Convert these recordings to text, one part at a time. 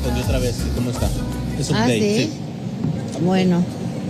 respondió otra vez. ¿Cómo está? Es un ¿Sí? sí. Bueno,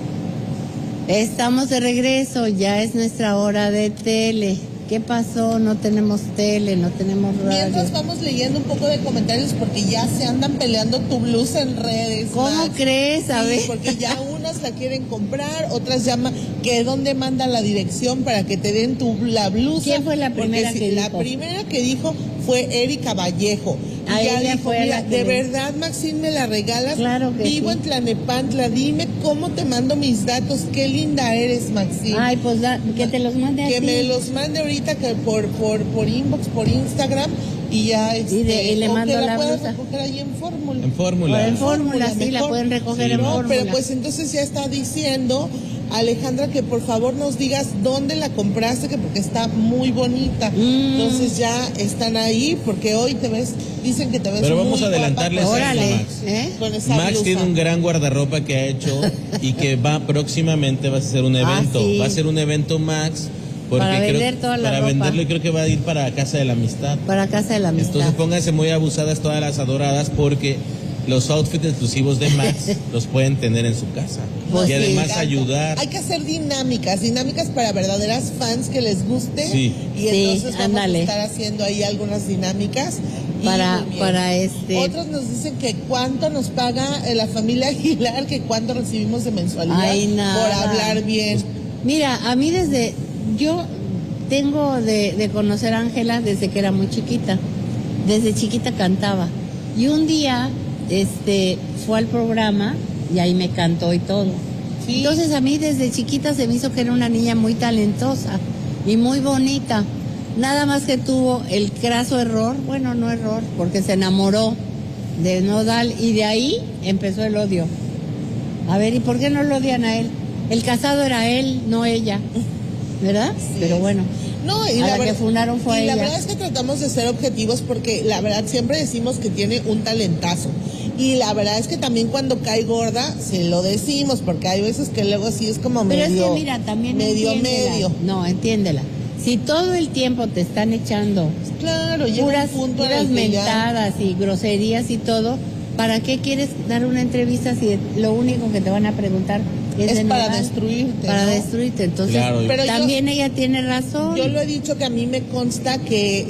estamos de regreso, ya es nuestra hora de tele. ¿Qué pasó? No tenemos tele, no tenemos radio. Mientras vamos leyendo un poco de comentarios porque ya se andan peleando tu blusa en redes. ¿Cómo Max. crees? A ver. Sí, porque ya unas la quieren comprar, otras llaman que dónde mandan la dirección para que te den la blusa. ¿Quién fue la primera que dijo? La primera que dijo fue Erika Vallejo. A y ya ella dijo, fue mira, la que de le... verdad, Maxine, me la regalas. Claro que Vivo sí. en Tlanepantla, dime cómo te mando mis datos. Qué linda eres, Maxine. Ay, pues que te los mande a ti. Que me los mande ahorita que por inbox, por Instagram y ya y le mando la pueden blusa. recoger ahí en Fórmula. En Fórmula. En Fórmula, sí, mejor. la pueden recoger Sí, en no, Fórmula. Pero pues entonces ya está diciendo Alejandra que por favor nos digas dónde la compraste, que porque está muy bonita. Entonces ya están ahí porque hoy te ves, dicen que te ves Pero muy vamos a adelantarles guapa a Órale, Max. con esa Max blusa. tiene un gran guardarropa que ha hecho y que próximamente va a ser un evento. Sí. Va a ser un evento Max. Porque Para vender toda la para ropa. venderlo y creo que va a ir para Casa de la Amistad. Para Casa de la Amistad. Entonces pónganse muy abusadas todas las adoradas porque los outfits exclusivos de Max los pueden tener en su casa. Pues y sí, además encanta. ayudar. Hay que hacer dinámicas para verdaderas fans que les guste. Sí. Y entonces vamos ándale. a estar haciendo ahí algunas dinámicas. Y Para muy bien. . Otros nos dicen que cuánto nos paga la familia Aguilar, que cuánto recibimos de mensualidad Ay, nada. por hablar bien. Mira, a mí yo tengo de conocer a Ángela desde que era muy chiquita. Desde chiquita cantaba. Y un día, fue al programa y ahí me cantó y todo. Sí. Entonces a mí desde chiquita se me hizo que era una niña muy talentosa y muy bonita. Nada más que tuvo el craso error, bueno, no error, porque se enamoró de Nodal y de ahí empezó el odio. A ver, ¿y por qué no lo odian a él? El casado era él, no ella, ¿verdad? Sí. Pero bueno, No, y a la que fundaron fue a y la ella. verdad es que tratamos de ser objetivos porque la verdad siempre decimos que tiene un talentazo. Y la verdad es que también cuando cae gorda se lo decimos porque hay veces que luego sí es como Pero medio. es que mira, también medio. No, entiéndela. Si todo el tiempo te están echando Claro, llega puras un punto en el puras que ya- mentadas y groserías y todo, ¿para qué quieres dar una entrevista si lo único que te van a preguntar es de para Nodal? destruirte, Para ¿no? destruirte. Entonces, Claro. Pero también ella tiene razón. Yo lo he dicho que a mí me consta que